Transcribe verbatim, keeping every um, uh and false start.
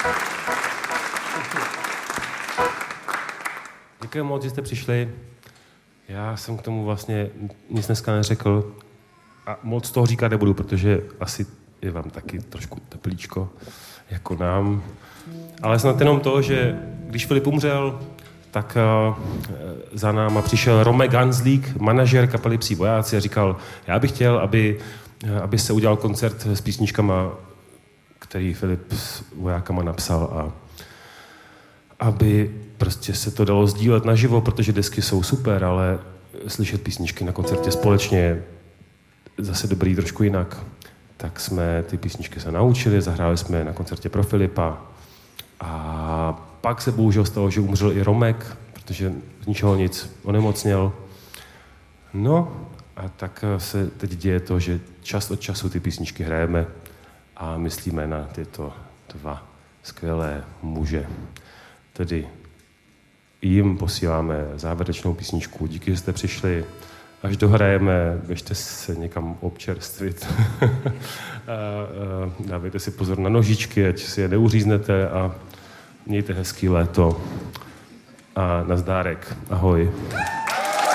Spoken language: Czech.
Děkuji moc, že jste přišli. Já jsem k tomu vlastně nic dneska neřekl a moc toho říkat nebudu, protože asi je vám taky trošku teplíčko, jako nám. Ale snad jenom to, že když Filip umřel, tak uh, za náma přišel Romek Hanzlík, manažer kapely Psí vojáci, a říkal, já bych chtěl, aby, aby se udělal koncert s písničkama, který Filip s vojákama napsal, a aby prostě se to dalo sdílet naživo, protože desky jsou super, ale slyšet písničky na koncertě společně je zase dobrý trošku jinak. Tak jsme ty písničky se naučili, zahráli jsme je na koncertě pro Filipa. A pak se bohužel stalo, že umřel i Romek, protože z ničeho nic onemocněl. No a tak se teď děje to, že čas od času ty písničky hrajeme a myslíme na tyto dva skvělé muže. Tedy jim posíláme závěrečnou písničku. Díky, že jste přišli. Až dohrajeme, běžte se někam občerstvit. a, a dávejte si pozor na nožičky, ať si je neuříznete, a mějte hezký léto. A nazdárek. Ahoj.